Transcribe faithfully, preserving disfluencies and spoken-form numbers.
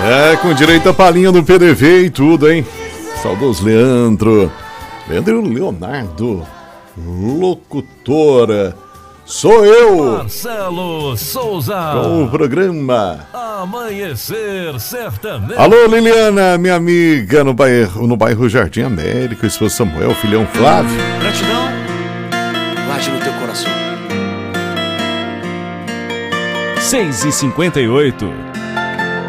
É, com direito a palhinha do P D V e tudo, hein? Saudoso Leandro. Leandro Leonardo, locutora. Sou eu, Marcelo Souza, com o programa Amanhecer Sertanejo. Alô, Liliana, minha amiga, no bairro, no bairro Jardim América, esposo Samuel, filhão Flávio. Gratidão, guarde no teu coração. seis e cinquenta e oito.